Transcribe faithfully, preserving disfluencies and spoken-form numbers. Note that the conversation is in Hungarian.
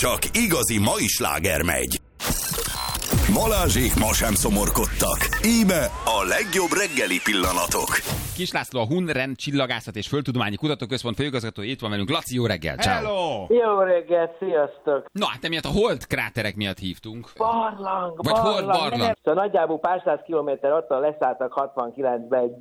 csak igazi mai sláger megy. Balázsék ma sem szomorkodtak. Íme a legjobb reggeli pillanatok. Kis László, a Hunren Csillagászat és Földtudományi Kutatóközpont főigazgatója itt van velünk. Laci, jó reggel! Ciao. Hello! Jó reggelt, sziasztok! Na, hát emiatt a hold kráterek miatt hívtunk. Barlang, Vagy barlang. hold barlang. Szóval nagyjából pár száz kilométer attól leszálltak hatvankilencben egy